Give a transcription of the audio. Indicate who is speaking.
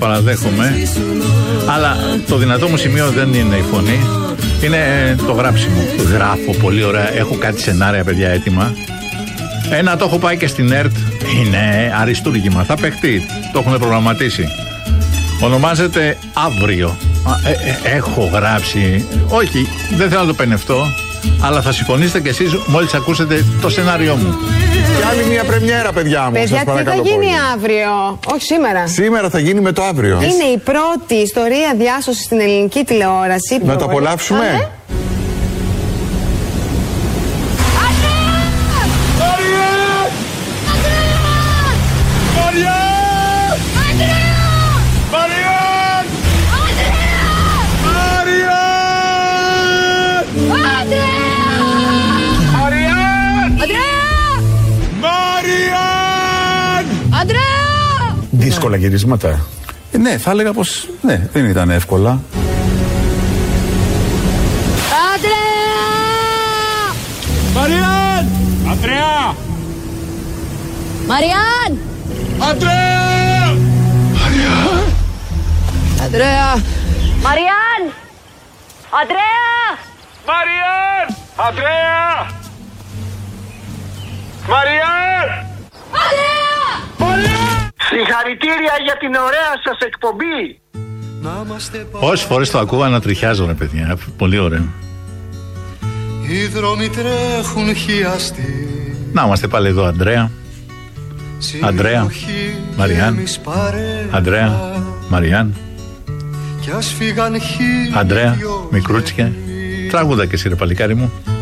Speaker 1: παραδέχομαι. Αλλά το δυνατό μου σημείο δεν είναι η φωνή. Είναι το γράψιμο. Γράφω πολύ ωραία. Έχω κάτι σενάρια, παιδιά, έτοιμα. Ένα το έχω πάει και στην ΕΡΤ. Είναι αριστούργημα. Θα παιχτεί. Το έχουν προγραμματίσει. Ονομάζεται Αύριο. Έχω γράψει. Όχι, δεν θέλω να το πενευτώ. Αλλά θα συμφωνήσετε κι εσείς μόλις ακούσετε το σενάριό μου.
Speaker 2: Και άλλη μια πρεμιέρα, παιδιά μου.
Speaker 3: Παιδιά, τι θα γίνει αύριο? Όχι σήμερα.
Speaker 2: Σήμερα θα γίνει με το αύριο.
Speaker 3: Είναι η πρώτη ιστορία διάσωσης στην ελληνική τηλεόραση.
Speaker 2: Να το απολαύσουμε. Δύσκολα γυρίσματα.
Speaker 4: Ναι, θα έλεγα πως ναι, δεν ήταν εύκολα.
Speaker 5: Αντρέα! Μαριάν! Αντρέα! Μαριάν! Αντρέα!
Speaker 3: Μαριάν! Αντρέα!
Speaker 5: Μαριάν! Αντρέα!
Speaker 6: Μαριάν! Αντρέα! Μαριάν!
Speaker 5: Αντρέα!
Speaker 6: Συγχαρητήρια για την ωραία σας εκπομπή.
Speaker 1: Όσες φορές το ακούω ανατριχιάζω, ρε παιδιά. Πολύ ωραίο.
Speaker 7: Οι δρόμοι τρέχουν χιαστοί.
Speaker 1: Να είμαστε πάλι εδώ, Αντρέα. Αντρέα, Μαριάν. Αντρέα, Μαριάν. Αντρέα, μικρούτσια. Τραγούδα και εσύ, ρε παλικάρι μου.